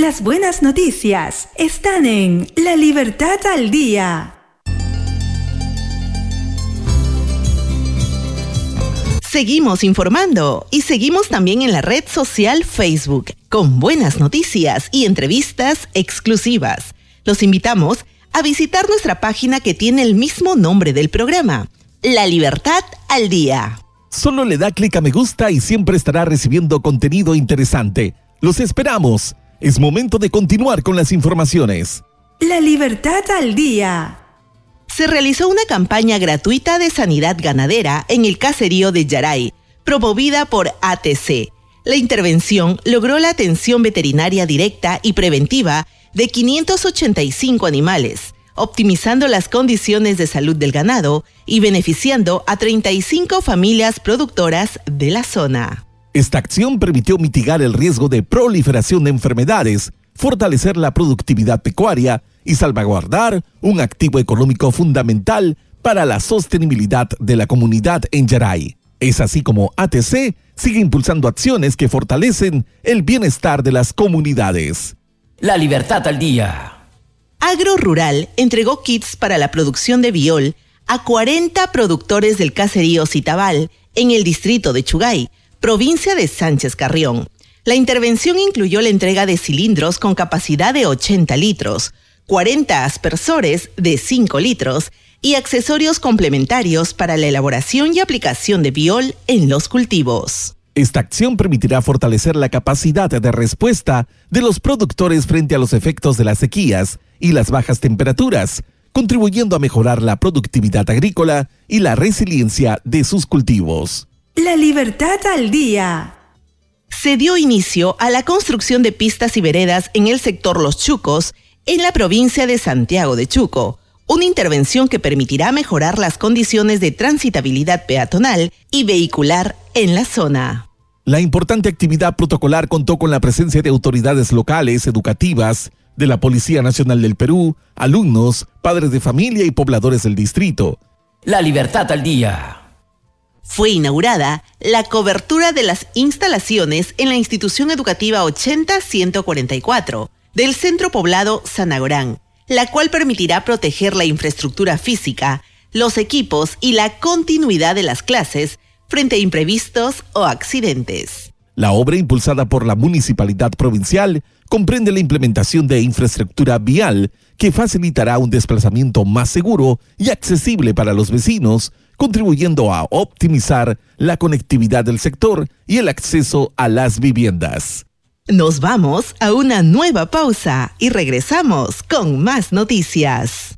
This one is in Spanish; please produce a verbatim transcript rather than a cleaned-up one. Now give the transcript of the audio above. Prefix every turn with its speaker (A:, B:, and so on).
A: Las buenas noticias están en La Libertad al Día.
B: Seguimos informando y seguimos también en la red social Facebook con buenas noticias y entrevistas exclusivas. Los invitamos a visitar nuestra página que tiene el mismo nombre del programa, La Libertad al Día.
C: Solo le da clic a me gusta y siempre estará recibiendo contenido interesante. Los esperamos. Es momento de continuar con las informaciones.
A: La Libertad al Día.
B: Se realizó una campaña gratuita de sanidad ganadera en el caserío de Yaray, promovida por A T C. La intervención logró la atención veterinaria directa y preventiva de quinientos ochenta y cinco animales, optimizando las condiciones de salud del ganado y beneficiando a treinta y cinco familias productoras de la zona.
C: Esta acción permitió mitigar el riesgo de proliferación de enfermedades, fortalecer la productividad pecuaria y salvaguardar un activo económico fundamental para la sostenibilidad de la comunidad en Yaray. Es así como A T C sigue impulsando acciones que fortalecen el bienestar de las comunidades.
D: La Libertad al Día.
B: Agro Rural entregó kits para la producción de biol a cuarenta productores del caserío Citabal en el distrito de Chugay, provincia de Sánchez Carrión. La intervención incluyó la entrega de cilindros con capacidad de ochenta litros, cuarenta aspersores de cinco litros y accesorios complementarios para la elaboración y aplicación de biol en los cultivos.
C: Esta acción permitirá fortalecer la capacidad de respuesta de los productores frente a los efectos de las sequías y las bajas temperaturas, contribuyendo a mejorar la productividad agrícola y la resiliencia de sus cultivos.
A: La Libertad al Día.
B: Se dio inicio a la construcción de pistas y veredas en el sector Los Chucos, en la provincia de Santiago de Chuco, una intervención que permitirá mejorar las condiciones de transitabilidad peatonal y vehicular en la zona.
C: La importante actividad protocolar contó con la presencia de autoridades locales, educativas, de la Policía Nacional del Perú, alumnos, padres de familia y pobladores del distrito.
D: La Libertad al Día.
B: Fue inaugurada la cobertura de las instalaciones en la institución educativa ochenta ciento cuarenta y cuatro del centro poblado Sanagorán, la cual permitirá proteger la infraestructura física, los equipos y la continuidad de las clases frente a imprevistos o accidentes.
C: La obra, impulsada por la Municipalidad Provincial, comprende la implementación de infraestructura vial que facilitará un desplazamiento más seguro y accesible para los vecinos, contribuyendo a optimizar la conectividad del sector y el acceso a las viviendas.
B: Nos vamos a una nueva pausa y regresamos con más noticias.